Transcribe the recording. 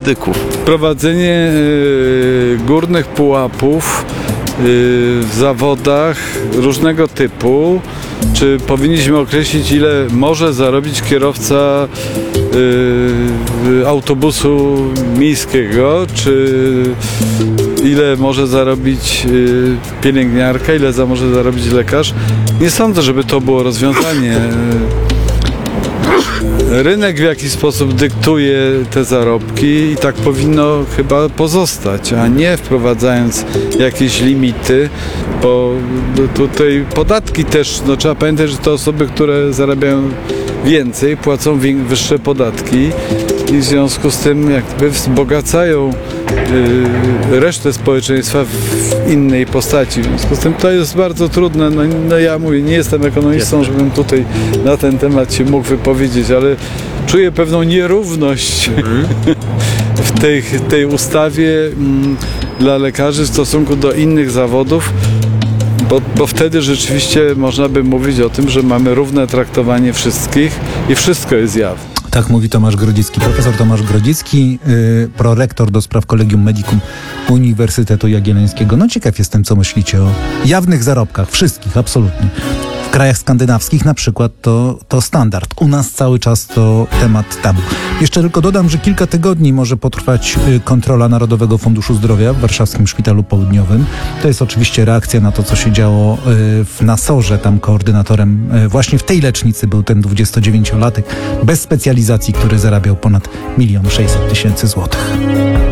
medyków. Wprowadzenie górnych pułapów w zawodach różnego typu. Czy powinniśmy określić, ile może zarobić kierowca autobusu miejskiego, czy ile może zarobić pielęgniarka, ile może zarobić lekarz? Nie sądzę, żeby to było rozwiązanie. Rynek w jakiś sposób dyktuje te zarobki i tak powinno chyba pozostać, a nie wprowadzając jakieś limity, bo tutaj podatki też, trzeba pamiętać, że to osoby, które zarabiają więcej, płacą wyższe podatki i w związku z tym jakby wzbogacają resztę społeczeństwa w innej postaci. W związku z tym to jest bardzo trudne. Ja mówię, nie jestem ekonomistą, żebym tutaj na ten temat się mógł wypowiedzieć, ale czuję pewną nierówność w tej ustawie dla lekarzy w stosunku do innych zawodów, bo wtedy rzeczywiście można by mówić o tym, że mamy równe traktowanie wszystkich i wszystko jest jawne. Tak mówi Tomasz Grodzicki, profesor Tomasz Grodzicki, prorektor do spraw Collegium Medicum Uniwersytetu Jagiellońskiego. No ciekaw jestem, co myślicie o jawnych zarobkach, wszystkich, absolutnie. W krajach skandynawskich na przykład to standard. U nas cały czas to temat tabu. Jeszcze tylko dodam, że kilka tygodni może potrwać kontrola Narodowego Funduszu Zdrowia w Warszawskim Szpitalu Południowym. To jest oczywiście reakcja na to, co się działo w Nasorze. Tam koordynatorem właśnie w tej lecznicy był ten 29-latek bez specjalizacji, który zarabiał ponad 1 600 000 złotych.